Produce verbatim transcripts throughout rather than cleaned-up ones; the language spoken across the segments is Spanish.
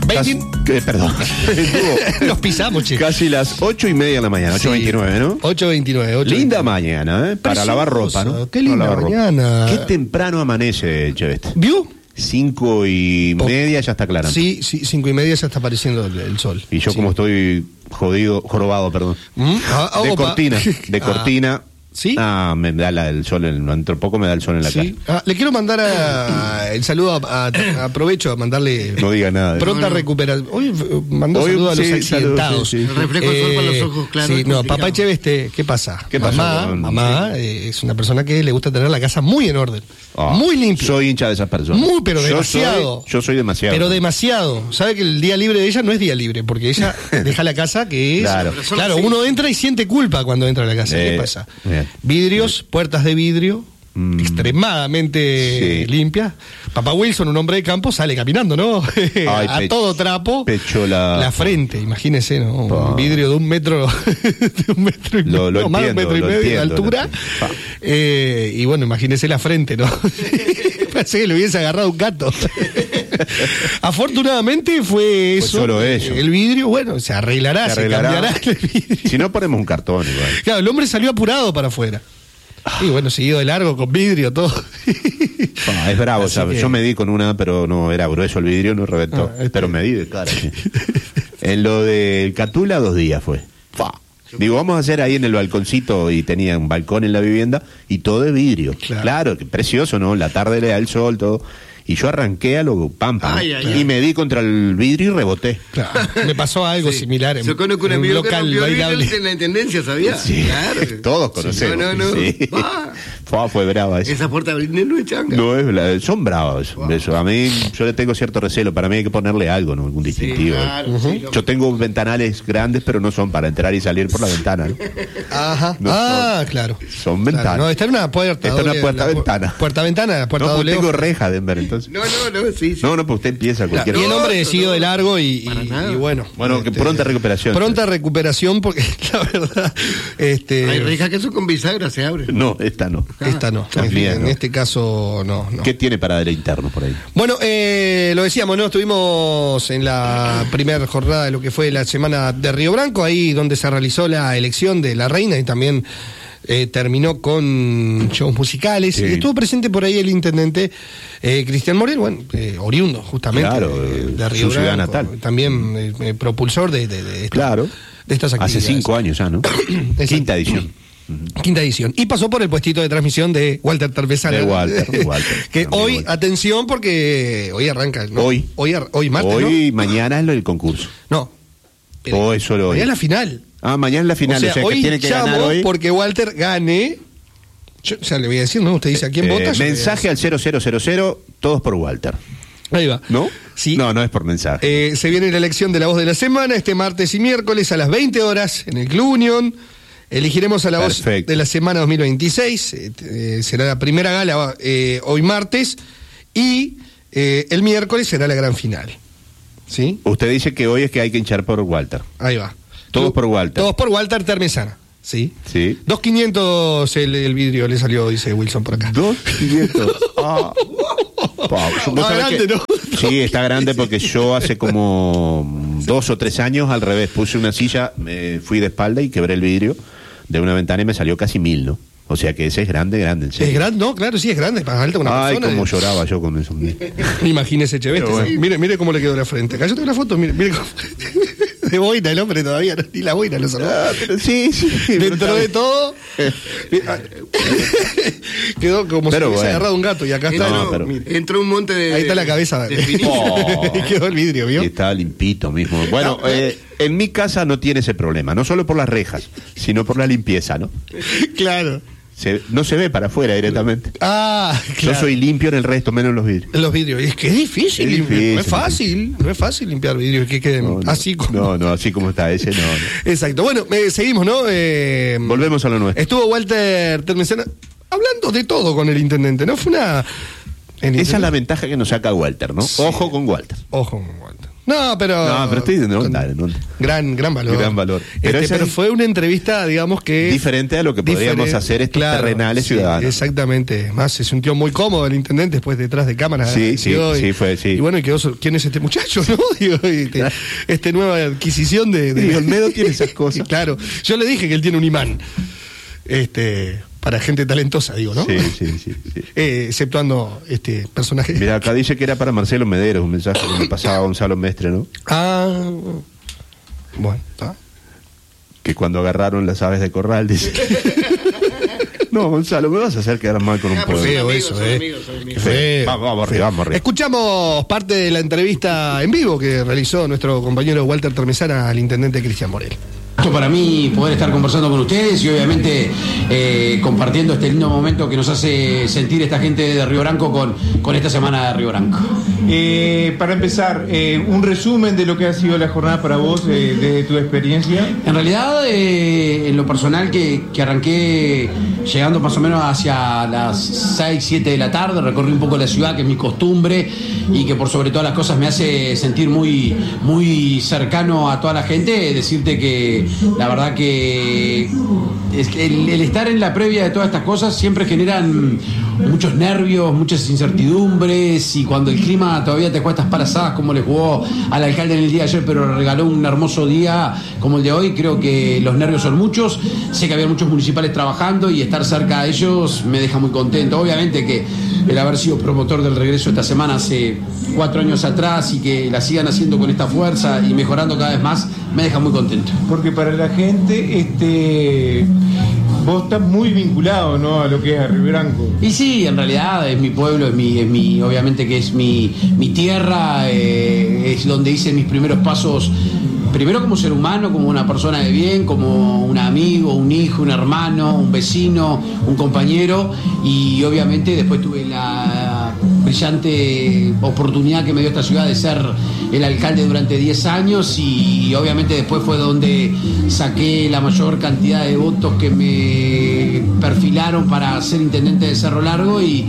veinte... Eh, perdón. Nos pisamos, che. Casi las ocho y media de la mañana, ocho veintinueve, ¿no? ocho veintinueve. Linda mañana, ¿eh? Para lavar ropa, ¿no? Qué linda mañana. Qué temprano amanece, Cheveste. ¿Vio? Cinco y media ya está aclarando. Sí, sí, cinco y media ya está apareciendo el, el sol. Y yo sí. como estoy jodido, jorobado, perdón. ¿Mm? Ah, de opa. cortina, de cortina. ¿Sí? Ah, me da la, el sol, en, dentro de poco me da el sol en la ¿Sí? cara. Ah, le quiero mandar a, a, el saludo, a, a, aprovecho a mandarle... No diga nada. Pronta no, no. recuperación. Hoy mandó Hoy, saludos sí, a los accidentados. Sí, sí. El reflejo del sol con los ojos claros. Sí, no, papá Echeveste, ¿qué pasa? ¿Qué pasó? Mamá, Con- mamá eh, es una persona que le gusta tener la casa muy en orden. Ah, muy limpia. Soy hincha de esas personas. Muy, pero Yo demasiado. soy- Yo soy, demasiado. Pero demasiado. ¿Sabe que el día libre de ella no es día libre? Porque ella deja la casa que es... Claro. Claro, uno entra y siente culpa cuando entra a la casa. Eh, ¿Qué pasa? bien. Vidrios, puertas de vidrio, Mm. extremadamente Sí. limpias. Papá Wilson, un hombre de campo, sale caminando, ¿no? Ay, a pe- todo trapo. pecho la- La frente, imagínese, ¿no? Pa. Un vidrio de un metro, de un metro y Lo- medio, lo no, más de un entiendo, metro y lo medio de entiendo, lo altura. entiendo. Pa. Eh, y bueno, imagínese la frente, ¿no? Parece que le hubiese agarrado un gato. Afortunadamente fue eso. solo eso. El vidrio, bueno, se arreglará, Se se, arreglará. cambiará el vidrio. Si no ponemos un cartón igual. Claro, el hombre salió apurado para afuera. Y bueno, siguió de largo con vidrio, todo. Ah, es bravo, Así ¿sabes? que- Yo medí con una, pero no era grueso el vidrio, no reventó. Ah, este- Pero medí de cara. Sí. En lo del Catula, dos días fue. Fa. Digo, vamos a hacer ahí en el balconcito, y tenía un balcón en la vivienda y todo de vidrio. Claro. Claro, que precioso, ¿no? La tarde le da el sol, todo. Y yo arranqué a lo pampa, ¿no? Ay, ay, y me di contra el vidrio y reboté. Claro, me pasó algo Sí. similar en, Yo conozco un en un amigo que local rompió el vidrio bailable. en la intendencia, ¿sabía? Sí, Claro. todos conocemos. No, no, no. Sí. Va. Fue, fue brava esa. Esa puerta blindada no es changa. No, es la- son bravos. Wow. Eso. A mí, yo le tengo cierto recelo. Para mí hay que ponerle algo, ¿no? Algún Sí, distintivo. claro, sí, lo- Yo tengo ventanales grandes, pero no son para entrar y salir por la ventana, ¿no? Ajá. No, ah, claro. son ventanas. Claro, no, está en una puerta. Está en una doble, puerta la pu- ventana. Puerta ventana, puerta No, pues doble. tengo reja, Denver, entonces. No, no, no, sí, sí. No, no, pues usted empieza Claro, cualquier y el cosa. hombre siguió de largo y, Para y- nada. y bueno. Bueno, que pronta recuperación. Pronta recuperación porque la verdad, este, Hay rejas que son con bisagra, se abren. No, esta no. esta no. También, en ¿no? este caso no, no. ¿Qué tiene para del interno por ahí? Bueno, eh, lo decíamos, ¿no? Estuvimos en la primera jornada de lo que fue la semana de Río Branco, ahí donde se realizó la elección de la reina y también eh, terminó con shows musicales. Sí. Y estuvo presente por ahí el intendente eh, Cristian Morel, bueno, eh, oriundo justamente Claro, de, de su Río ciudad Branco, natal. también eh, eh, propulsor de, de, de, esta- Claro. de estas actividades. Hace cinco años ya, ¿no? Exacto. Quinta edición. Quinta edición. Y pasó por el puestito de transmisión de Walter Tarpesana. De Walter, de Walter. Que Amigo hoy, Walter. atención, porque hoy arranca. ¿no? Hoy. Hoy, ar- hoy martes, Hoy, mañana es lo del concurso. ¿no? No. O es solo hoy. Mañana es la final. Ah, mañana es la final. o sea, o sea, que hoy tiene que llamo ganar hoy. porque Walter gane. Yo ya le voy a decir, ¿no? Usted dice a quién Eh, vota. yo le voy a mensaje al cero cero cero cero, todos por Walter. decir. Ahí va. ¿No? Sí. No, no es por mensaje. Eh, se viene la elección de la voz de la semana este martes y miércoles a las veinte horas en el Club Unión. Elegiremos a la voz Perfecto. de la semana dos mil veintiséis. Eh, eh, será la primera gala eh, hoy martes. Y eh, el miércoles será la gran final. ¿Sí? Usted dice que hoy es que hay que hinchar por Walter. Ahí va. Todos por Walter. Todos por Walter Termesana. ¿Sí? Sí. dos quinientos el, el vidrio le salió, dice Wilson por acá. Dos quinientos. Ah. Pa, vos Está sabés grande, que- ¿no? Sí, está grande porque yo hace como dos o tres años al revés puse una silla, me fui de espalda y quebré el vidrio de una ventana y me salió casi mil, ¿no? O sea que ese es grande, grande, en serio. Es grande, no, claro, sí, es grande, para alta una Ay, persona. cómo lloraba yo con eso. Imagínese, Cheveste. Pero bueno. ¿sí? Mire, mire cómo le quedó la frente. Acá yo tengo una foto, mire, mire cómo... De boina el hombre todavía, no, ni la boina lo sacó. Ah, pero sí, sí. Dentro de todo, quedó como Pero si hubiese bueno. agarrado un gato y acá está. No, Entró, pero- mire. entró un monte de. Ahí está la cabeza. de finillo. Oh. Y quedó el vidrio, ¿vio? Y estaba limpito mismo. Bueno, eh, en mi casa no tiene ese problema, no solo por las rejas, sino por la limpieza, ¿no? Claro. Se- no se ve para afuera directamente. Ah, claro. Yo soy limpio en el resto, menos en los vidrios. En los vidrios. Y es que es difícil, Es limpiar, difícil, no es fácil, no es fácil limpiar vidrios que queden No, no. así como. No, no, así como está ese, no. no. Exacto. Bueno, eh, seguimos, ¿no? Eh, Volvemos a lo nuestro. Estuvo Walter Termesana hablando de todo con el intendente, ¿no? Fue una. el Esa es la intendente- ventaja que nos saca Walter, ¿no? Sí. Ojo con Walter. Ojo con Walter. No, pero. No, pero estoy no, con dale, no. Gran, gran valor. Gran valor. Pero, Este, pero es fue una entrevista, digamos que. diferente a lo que podríamos diferente, hacer estos claro, terrenales sí, ciudadanos. Exactamente. Más se sintió muy cómodo el intendente después detrás de cámara. Sí, sí, y, sí, fue, sí. Y bueno, y quedó, ¿quién es este muchacho, no? Digo, este, este nueva adquisición de. de Y Olmedo tiene esas cosas. Claro. Yo le dije que él tiene un imán. Este. Para gente talentosa, digo, ¿no? Sí, sí, sí. sí. Eh, exceptuando este personaje. Mira, acá dice que era para Marcelo Mederos, un mensaje que me pasaba Gonzalo Mestre, ¿no? Ah. Bueno, está. Que cuando agarraron las aves de corral, dice. No, Gonzalo, me vas a hacer quedar mal con un Ah, pero pueblo. Feo amigos, eso, son eh. amigos, son amigos. Qué feo. Vamos, vamos arriba, vamos arriba. Escuchamos parte de la entrevista en vivo que realizó nuestro compañero Walter Termesana al intendente Cristian Morel. Para mí poder estar conversando con ustedes y obviamente eh, compartiendo este lindo momento que nos hace sentir esta gente de Río Branco con, con esta semana de Río Branco. Eh, para empezar, eh, un resumen de lo que ha sido la jornada para vos, eh, desde tu experiencia. En realidad, eh, en lo personal que, que arranqué llegando más o menos hacia las seis, siete de la tarde, recorrí un poco la ciudad, que es mi costumbre y que por sobre todas las cosas me hace sentir muy, muy cercano a toda la gente, decirte que la verdad que es que el, el estar en la previa de todas estas cosas siempre generan muchos nervios, muchas incertidumbres, y cuando el clima todavía te juega estas palazadas como le jugó al alcalde en el día de ayer, pero regaló un hermoso día como el de hoy, creo que los nervios son muchos. Sé que había muchos municipales trabajando y estar cerca de ellos me deja muy contento. Obviamente que el haber sido promotor del regreso esta semana hace cuatro años atrás y que la sigan haciendo con esta fuerza y mejorando cada vez más, me deja muy contento. Porque para la gente, este, vos estás muy vinculado, ¿no?, a lo que es Río Branco. Y sí, en realidad es mi pueblo, es mi, es mi obviamente que es mi, mi tierra, eh, es donde hice mis primeros pasos, primero como ser humano, como una persona de bien, como un amigo, un hijo, un hermano, un vecino, un compañero, y obviamente después tuve la brillante oportunidad que me dio esta ciudad de ser el alcalde durante diez años, y obviamente después fue donde saqué la mayor cantidad de votos que me perfilaron para ser intendente de Cerro Largo, y,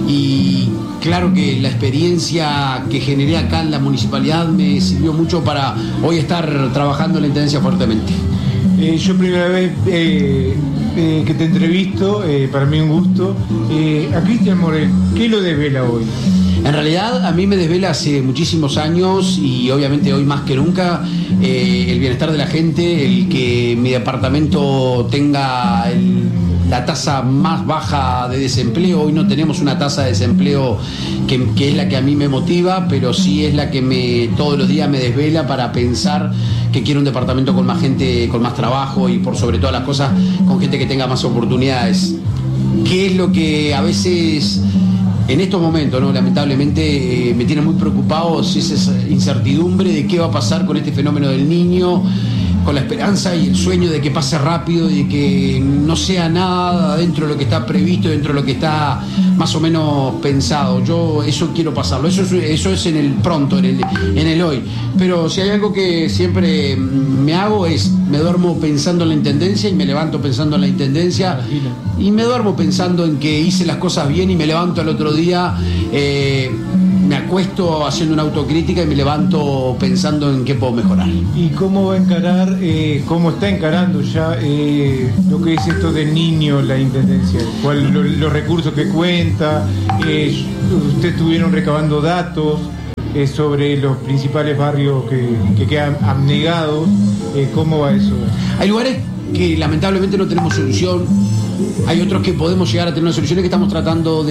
y claro que la experiencia que generé acá en la municipalidad me sirvió mucho para hoy estar trabajando en la intendencia fuertemente. Eh, yo primera vez eh, eh, que te entrevisto, eh, para mí un gusto. Eh, a Cristian Morel, ¿qué lo desvela hoy? En realidad a mí me desvela hace muchísimos años, y obviamente hoy más que nunca, eh, el bienestar de la gente, el que mi departamento tenga el, la tasa más baja de desempleo. Hoy no tenemos una tasa de desempleo que, que es la que a mí me motiva, pero sí es la que me todos los días me desvela para pensar que quiero un departamento con más gente, con más trabajo y por sobre todas las cosas con gente que tenga más oportunidades. ¿Qué es lo que a veces en estos momentos, ¿no?, lamentablemente eh, me tiene muy preocupado? Es esa incertidumbre de qué va a pasar con este fenómeno del niño, con la esperanza y el sueño de que pase rápido y de que no sea nada dentro de lo que está previsto, dentro de lo que está más o menos pensado. Yo eso quiero pasarlo, eso es, eso es en el pronto, en el, en el hoy. Pero si hay algo que siempre me hago es, me duermo pensando en la intendencia y me levanto pensando en la intendencia, y me duermo pensando en que hice las cosas bien y me levanto al otro día, eh, me acuesto haciendo una autocrítica y me levanto pensando en qué puedo mejorar. ¿Y cómo va a encarar, eh, cómo está encarando ya eh, lo que es esto del niño, la intendencia? ¿Cuál, lo, los recursos que cuenta? Eh, ustedes estuvieron recabando datos eh, sobre los principales barrios que, que quedan abnegados. Eh, ¿Cómo va eso? Hay lugares que lamentablemente no tenemos solución. Hay otros que podemos llegar a tener una solución y que estamos tratando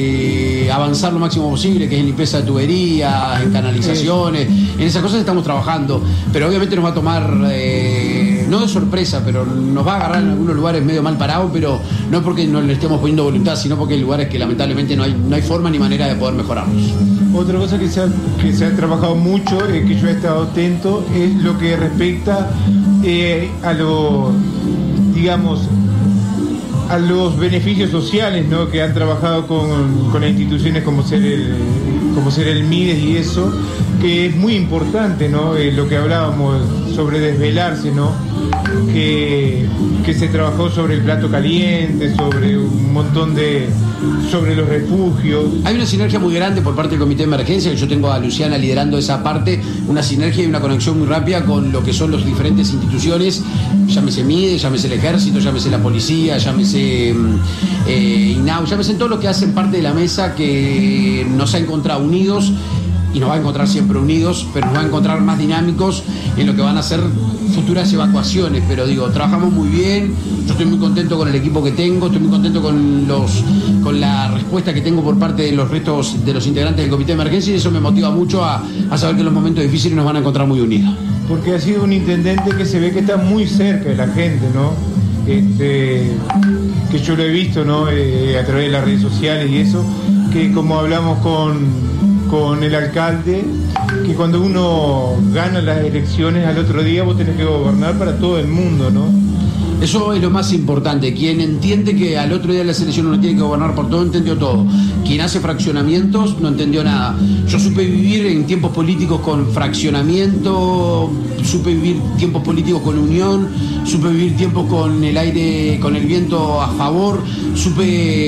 de avanzar lo máximo posible, que es en limpieza de tuberías, en canalizaciones, en esas cosas estamos trabajando, pero obviamente nos va a tomar, eh, no de sorpresa, pero nos va a agarrar en algunos lugares medio mal parados, pero no es porque no le estemos poniendo voluntad, sino porque hay lugares que lamentablemente no hay, no hay forma ni manera de poder mejorarlos. Otra cosa que se ha, que se ha trabajado mucho, eh, que yo he estado atento, es lo que respecta eh, a lo, digamos, a los beneficios sociales, ¿no?, que han trabajado con, con las instituciones como ser el como ser el Mides y eso, que es muy importante, ¿no? Eh, lo que hablábamos sobre desvelarse, ¿no? Que, que se trabajó sobre el plato caliente, sobre un montón de... sobre los refugios. Hay una sinergia muy grande por parte del Comité de Emergencia, que yo tengo a Luciana liderando esa parte, una sinergia y una conexión muy rápida con lo que son las diferentes instituciones, llámese MIDE, llámese el Ejército, llámese la Policía, llámese eh, INAU, llámese todo lo que hacen parte de la mesa que nos ha encontrado unidos y nos va a encontrar siempre unidos, pero nos va a encontrar más dinámicos en lo que van a ser futuras evacuaciones. Pero digo, trabajamos muy bien, yo estoy muy contento con el equipo que tengo, estoy muy contento con los con la respuesta que tengo por parte de los restos de los integrantes del Comité de Emergencia, y eso me motiva mucho a, a saber que en los momentos difíciles nos van a encontrar muy unidos. Porque ha sido un intendente que se ve que está muy cerca de la gente, ¿no? Este, que yo lo he visto, ¿no? Eh, a través de las redes sociales y eso, que como hablamos con con el alcalde, que cuando uno gana las elecciones al otro día vos tenés que gobernar para todo el mundo, ¿no? Eso es lo más importante. Quien entiende que al otro día de las elecciones uno tiene que gobernar por todo, entendió todo. Quien hace fraccionamientos no entendió nada. Yo supe vivir en tiempos políticos con fraccionamiento, supe vivir tiempos políticos con unión, supe vivir tiempos con el aire, con el viento a favor, supe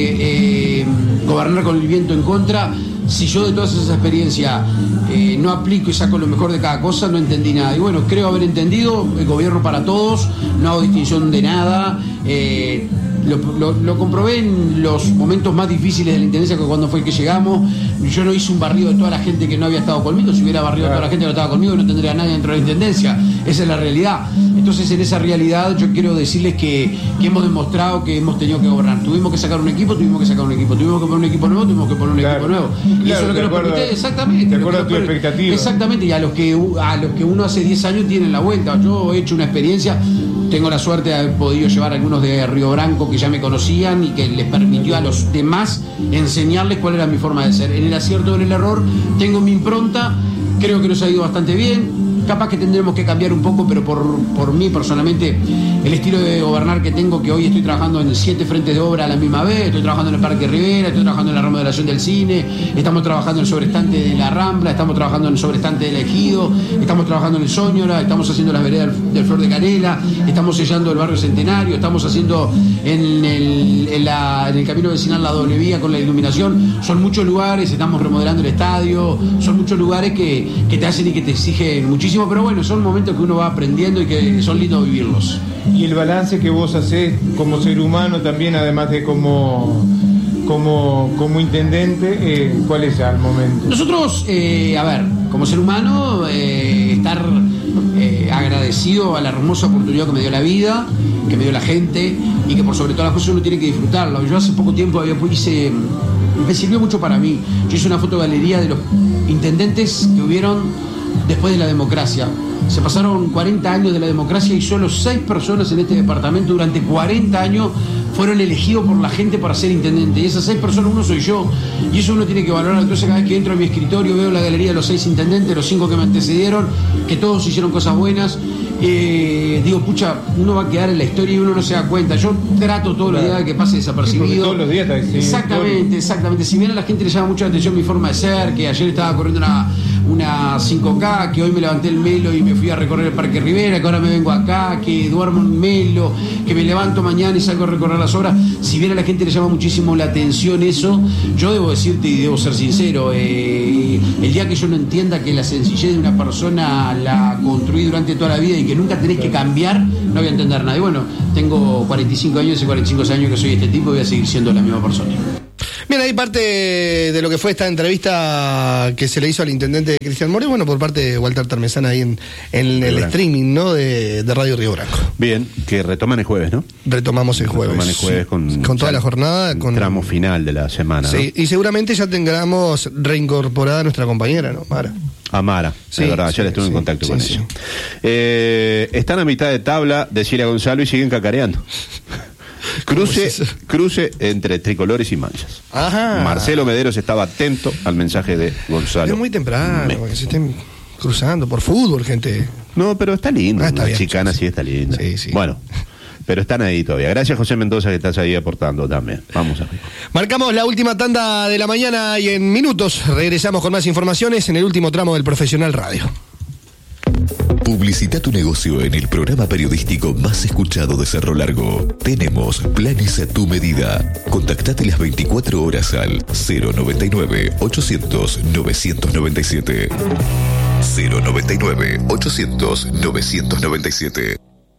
eh, gobernar con el viento en contra. Si yo de todas esas experiencias eh, no aplico y saco lo mejor de cada cosa, no entendí nada. Y bueno, creo haber entendido el gobierno para todos, no hago distinción de nada. Eh, lo, lo, lo comprobé en los momentos más difíciles de la intendencia, que cuando fue que llegamos, yo no hice un barrido de toda la gente que no había estado conmigo. Si hubiera barrido claro. a toda la gente que no estaba conmigo, no tendría a nadie dentro de la intendencia. Esa es la realidad. Entonces, en esa realidad, yo quiero decirles que, que hemos demostrado que hemos tenido que gobernar. Tuvimos que sacar un equipo, tuvimos que sacar un equipo, tuvimos que poner un equipo nuevo, tuvimos que poner un claro. equipo nuevo. Y claro, eso es lo que nos acuerdo, permite, exactamente. De acuerdo a tu expectativa. Exactamente, y a los que a los que uno hace diez años tienen la vuelta. Yo he hecho una experiencia, tengo la suerte de haber podido llevar a algunos de Río Branco que ya me conocían y que les permitió a los demás enseñarles cuál era mi forma de ser. En el acierto o en el error tengo mi impronta, creo que nos ha ido bastante bien. Capaz que tendremos que cambiar un poco, pero por, por mí personalmente, el estilo de gobernar que tengo, que hoy estoy trabajando en siete frentes de obra a la misma vez, estoy trabajando en el Parque Rivera, estoy trabajando en la remodelación del cine, estamos trabajando en el sobreestante de la Rambla, estamos trabajando en el sobreestante del Ejido, estamos trabajando en el Soñora, estamos haciendo las veredas del Flor de Canela, estamos sellando el barrio Centenario, estamos haciendo en el, en la, en el camino vecinal la doble vía con la iluminación. Son muchos lugares, estamos remodelando el estadio, son muchos lugares que, que te hacen y que te exigen muchísimo. Pero bueno, son momentos que uno va aprendiendo y que son lindos vivirlos. Y el balance que vos hacés como ser humano también, además de como como, como intendente, eh, ¿cuál es al momento? Nosotros, eh, a ver, como ser humano, eh, estar eh, agradecido a la hermosa oportunidad que me dio la vida, que me dio la gente, y que por sobre todas las cosas uno tiene que disfrutarlo. Yo hace poco tiempo había, hice, me sirvió mucho para mí. Yo hice una fotogalería de los intendentes que hubieron después de la democracia. Se pasaron cuarenta años de la democracia y solo seis personas en este departamento durante cuarenta años fueron elegidos por la gente para ser intendente. Y esas seis personas, uno soy yo. Y eso uno tiene que valorar. Entonces, cada vez que entro a mi escritorio, veo la galería de los seis intendentes, los cinco que me antecedieron, que todos hicieron cosas buenas. Eh, digo, pucha, uno va a quedar en la historia y uno no se da cuenta. Yo trato todos los días de que pase desapercibido. Sí, todos los días está diciendo. Exactamente, exactamente. Si bien a la gente le llama mucho la atención mi forma de ser, que ayer estaba corriendo una, una cinco K, que hoy me levanté el Melo y me fui a recorrer el Parque Rivera, que ahora me vengo acá, que duermo en Melo, que me levanto mañana y salgo a recorrer las obras. Si bien a la gente le llama muchísimo la atención eso, yo debo decirte y debo ser sincero, eh, el día que yo no entienda que la sencillez de una persona la construí durante toda la vida y que nunca tenés que cambiar, no voy a entender nada. Y bueno, tengo cuarenta y cinco años y cuarenta y cinco años que soy este tipo y voy a seguir siendo la misma persona. Bien, ahí parte de lo que fue esta entrevista que se le hizo al intendente Cristian More, bueno, por parte de Walter Termesana ahí en, en el Branco. streaming, ¿no? De, de Radio Río Branco. Bien, que retoman el jueves, ¿no? Retomamos el jueves. Retoman el jueves con, con toda la jornada. el Con tramo final de la semana, sí, ¿no? y seguramente ya tengamos reincorporada a nuestra compañera, ¿no? Mara. Amara, Sí, es verdad, ayer sí, estuve sí, en contacto sí, con sí. ella. Eh, están a mitad de tabla de Cilia Gonzalo y siguen cacareando. Cruce, es eso? cruce entre tricolores y manchas. Ajá. Marcelo Mederos estaba atento al mensaje de Gonzalo. Es muy temprano, Me- para que se estén cruzando por fútbol, gente. No, pero está lindo. Ah, está la bien, chicana sí, sí está linda. Sí, sí. Bueno, pero están ahí todavía. Gracias, José Mendoza, que estás ahí aportando también. Vamos arriba. Marcamos la última tanda de la mañana y en minutos regresamos con más informaciones en el último tramo del Profesional Radio. Publicita tu negocio en el programa periodístico más escuchado de Cerro Largo. Tenemos planes a tu medida. Contactate las veinticuatro horas al cero noventa y nueve, ochocientos, novecientos noventa y siete. cero noventa y nueve, ochocientos, novecientos noventa y siete.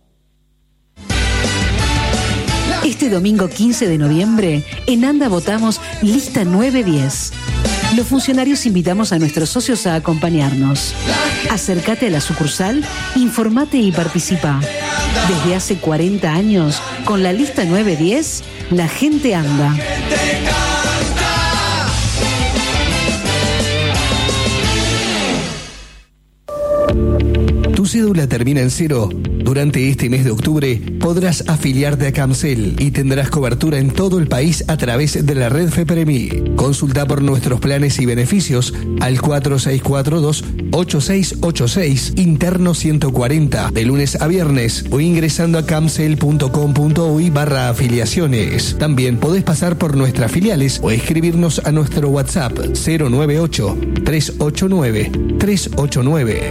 Este domingo quince de noviembre, en ANDA votamos Lista nueve diez. Los funcionarios invitamos a nuestros socios a acompañarnos. Acércate a la sucursal, informate y participa. Desde hace cuarenta años, con la Lista nueve diez, la gente anda. ¿Tu cédula termina en cero? Durante este mes de octubre podrás afiliarte a Camcel y tendrás cobertura en todo el país a través de la red FEPREMI. Consulta por nuestros planes y beneficios al cuatro seis cuatro dos, ocho seis ocho seis, interno ciento cuarenta, de lunes a viernes, o ingresando a camcel punto com punto uy barra afiliaciones. También podés pasar por nuestras filiales o escribirnos a nuestro WhatsApp cero nueve ocho, tres ocho nueve, tres ocho nueve.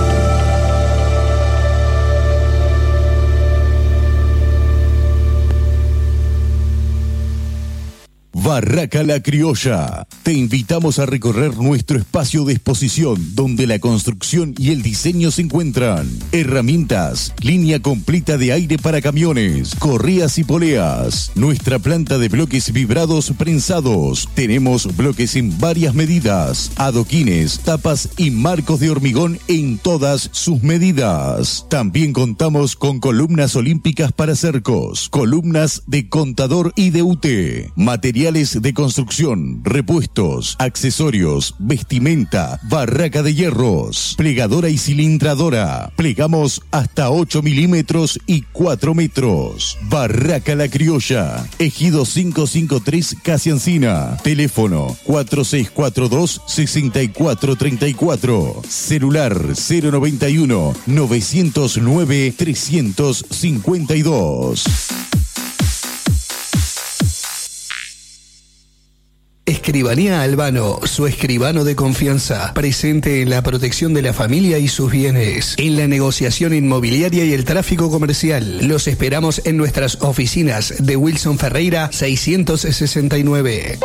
Barraca La Criolla. Te invitamos a recorrer nuestro espacio de exposición donde la construcción y el diseño se encuentran. Herramientas, línea completa de aire para camiones, correas y poleas. Nuestra planta de bloques vibrados prensados. Tenemos bloques en varias medidas, adoquines, tapas y marcos de hormigón en todas sus medidas. También contamos con columnas olímpicas para cercos, columnas de contador y de U T, materiales de construcción, repuestos, accesorios, vestimenta, barraca de hierros, plegadora y cilindradora. Plegamos hasta ocho milímetros y cuatro metros. Barraca La Criolla, Ejido quinientos cincuenta y tres, Casi Encina. Teléfono cuatro seis cuatro dos, seis cuatro tres cuatro. Celular cero noventa y uno, novecientos nueve, trescientos cincuenta y dos. Escribanía Albano, su escribano de confianza, presente en la protección de la familia y sus bienes, en la negociación inmobiliaria y el tráfico comercial. Los esperamos en nuestras oficinas de Wilson Ferreira seiscientos sesenta y nueve.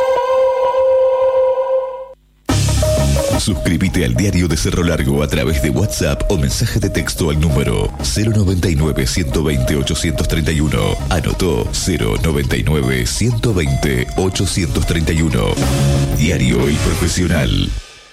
Suscríbete al Diario de Cerro Largo a través de WhatsApp o mensaje de texto al número cero noventa y nueve, ciento veinte, ochocientos treinta y uno. Anotó cero noventa y nueve, ciento veinte, ochocientos treinta y uno. Diario y Profesional.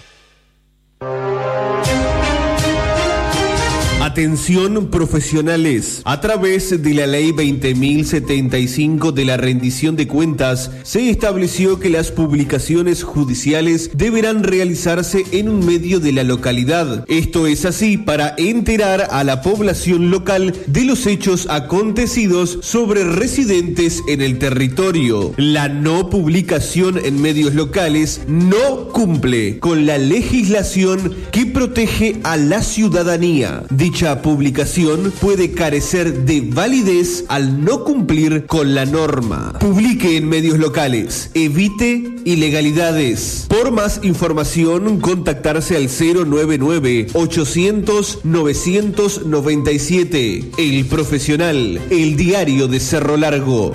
Atención profesionales, a través de la ley veinte mil setenta y cinco de la rendición de cuentas, se estableció que las publicaciones judiciales deberán realizarse en un medio de la localidad. Esto es así para enterar a la población local de los hechos acontecidos sobre residentes en el territorio. La no publicación en medios locales no cumple con la legislación que protege a la ciudadanía. Dicha publicación puede carecer de validez al no cumplir con la norma. Publique en medios locales. Evite ilegalidades. Por más información, contactarse al cero noventa y nueve, ochocientos, novecientos noventa y siete. El Profesional, el diario de Cerro Largo.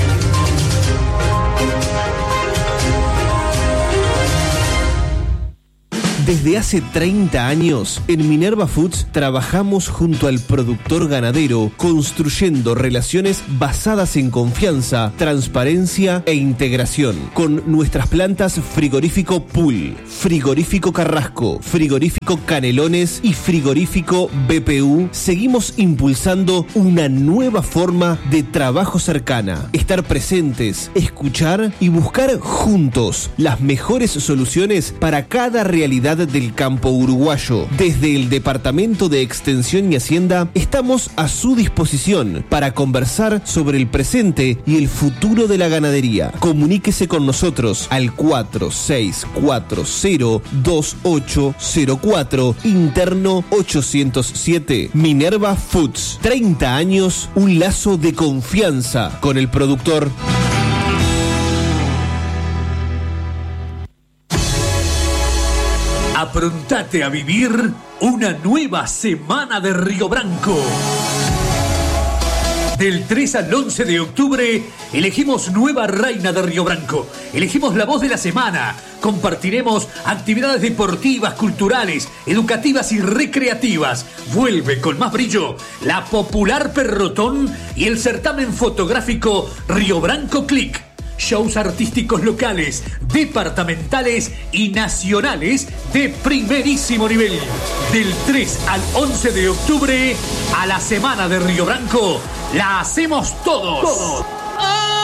Desde hace treinta años, en Minerva Foods trabajamos junto al productor ganadero, construyendo relaciones basadas en confianza, transparencia e integración. Con nuestras plantas Frigorífico Pool, Frigorífico Carrasco, Frigorífico Canelones y Frigorífico B P U, seguimos impulsando una nueva forma de trabajo cercana. Estar presentes, escuchar y buscar juntos las mejores soluciones para cada realidad del campo uruguayo. Desde el Departamento de Extensión y Hacienda estamos a su disposición para conversar sobre el presente y el futuro de la ganadería. Comuníquese con nosotros al cuatro seis cuatro cero, dos ocho cero cuatro, interno ochocientos siete. Minerva Foods, treinta años, un lazo de confianza con el productor. Aprontate a vivir una nueva semana de Río Branco. Del tres al once de octubre, elegimos nueva reina de Río Branco. Elegimos la voz de la semana. Compartiremos actividades deportivas, culturales, educativas y recreativas. Vuelve con más brillo la popular Perrotón y el certamen fotográfico Río Branco Click. Shows artísticos locales, departamentales y nacionales de primerísimo nivel. Del tres al once de octubre, a la semana de Río Branco, la hacemos todos. todos.